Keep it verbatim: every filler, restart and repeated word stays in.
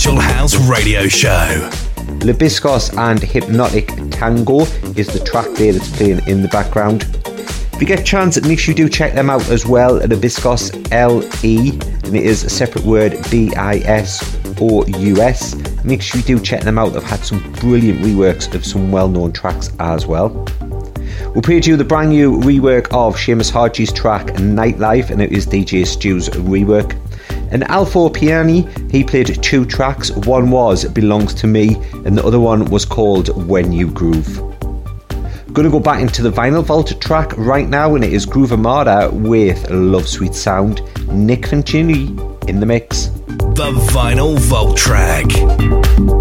Essential House Radio Show. Libiscos and Hypnotic Tango is the track there that's playing in the background. If you get a chance, make sure you do check them out as well. Libiscos, L E, and it is a separate word, B I S O U S. Make sure you do check them out. They've had some brilliant reworks of some well-known tracks as well. We'll play to you the brand new rework of Seamus Haji's track Nightlife, and it is D J Stu's rework. And Alfo Piani, he played two tracks. One was Belongs to Me, and the other one was called When You Groove. I'm going to go back into the Vinyl Vault track right now, and it is Groove Armada with Love Sweet Sound. Nick Fancini in the mix. The Vinyl Vault track.